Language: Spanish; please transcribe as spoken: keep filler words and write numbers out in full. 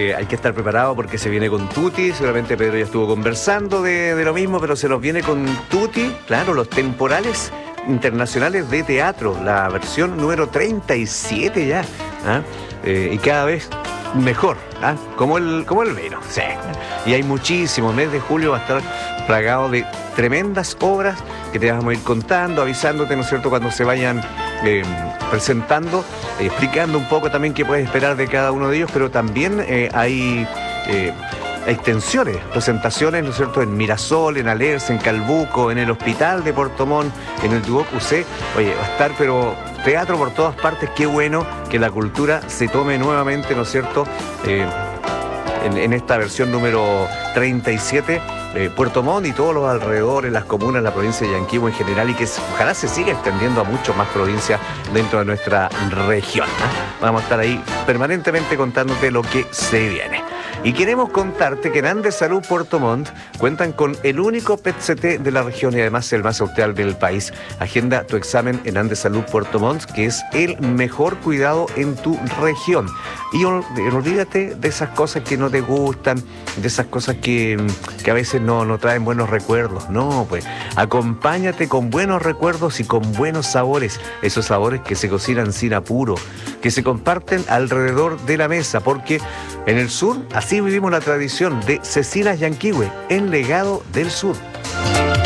eh, hay que estar preparado porque se viene con Tutti. Seguramente Pedro ya estuvo conversando de, de lo mismo, pero se nos viene con Tutti, claro, los temporales internacionales de teatro, la versión número treinta y siete ya, ¿ah? eh, y cada vez mejor, ¿ah? como el como el vino, sí. Y hay muchísimos, mes de julio va a estar plagado de tremendas obras que te vamos a ir contando, avisándote, ¿no es cierto?, cuando se vayan eh, presentando, eh, explicando un poco también qué puedes esperar de cada uno de ellos, pero también eh, hay eh, extensiones, presentaciones, ¿no es cierto?, en Mirasol, en Alerce, en Calbuco, en el Hospital de Puerto Montt, en el Duoc U C. Oye, va a estar, pero teatro por todas partes. Qué bueno que la cultura se tome nuevamente, ¿no es cierto?, eh, en, en esta versión número treinta y siete, eh, Puerto Montt y todos los alrededores, las comunas, la provincia de Yanquihue en general, y que ojalá se siga extendiendo a muchas más provincias dentro de nuestra región, ¿eh? Vamos a estar ahí permanentemente contándote lo que se viene. Y queremos contarte que en Andes Salud Puerto Montt cuentan con el único P E T C T de la región y además el más austral del país. Agenda tu examen en Andes Salud Puerto Montt, que es el mejor cuidado en tu región. Y ol- olvídate de esas cosas que no te gustan, de esas cosas que, que a veces no, no traen buenos recuerdos. No, pues acompáñate con buenos recuerdos y con buenos sabores. Esos sabores que se cocinan sin apuro, que se comparten alrededor de la mesa, porque en el sur así vivimos la tradición de Cecinas Yanquihue, en Legado del Sur.